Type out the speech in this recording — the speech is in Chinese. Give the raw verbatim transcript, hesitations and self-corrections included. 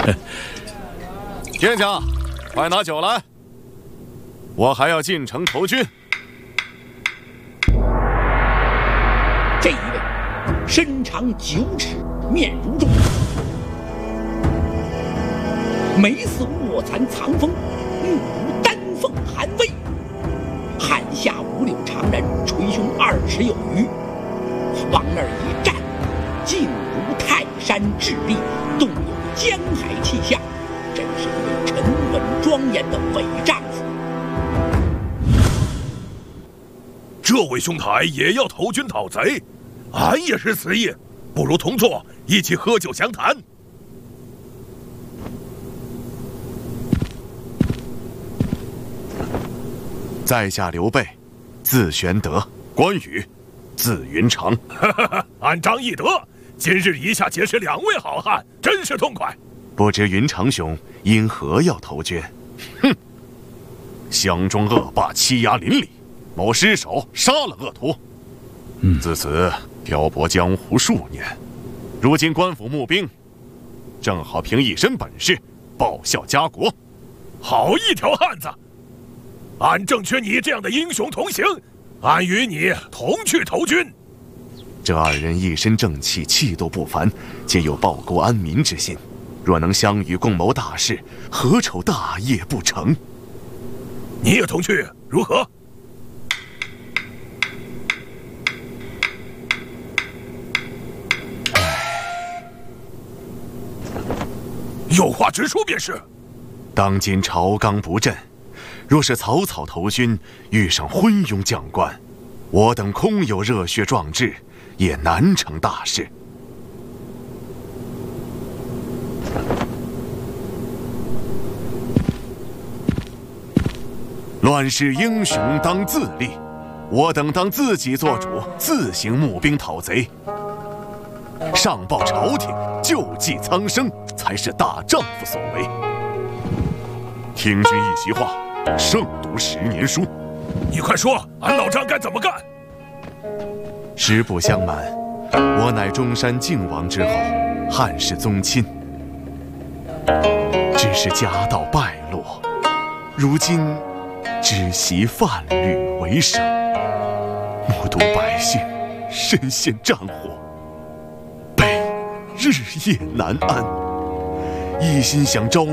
殿下，快拿酒来，我还要进城投军。 这一位身长九尺，面如重，眉似卧蚕藏锋，目如丹凤寒飞，汗下五柳长髯，捶胸二尺有余，往那儿一站，静如泰山峙立，动有江海气象，真是一位沉稳庄严的伪丈夫。 这位兄台也要投军讨贼，俺也是此意，不如同坐，一起喝酒详谈。 在下刘备，字玄德，关羽，字云长。 俺张翼德，今日一下结识两位好汉，真是痛快。 不知云长兄因何要投军？哼！湘中恶霸欺压邻里，某失手杀了恶徒。嗯，自此漂泊江湖数年，如今官府募兵，正好凭一身本事报效家国。 好一条汉子！俺正缺你这样的英雄同行，俺与你同去投军。 这二人一身正气，气度不凡，皆有报国安民之心。若能相与共谋大事，何愁大业不成？ 你也同去，如何？有话直说便是。 当今朝纲不振，若是草草投军，遇上昏庸将官，我等空有热血壮志，也难成大事。乱世英雄当自立，我等当自己做主，自行募兵讨贼。上报朝廷，救济苍生，才是大丈夫所为。听君一席话，胜读十年书。 你快说，俺老张该怎么干？ 实不相瞒，我乃中山靖王之后，汉室宗亲，只是家道败落，如今只习贩履为生，目睹百姓身陷战火，悲日夜难安，一心想招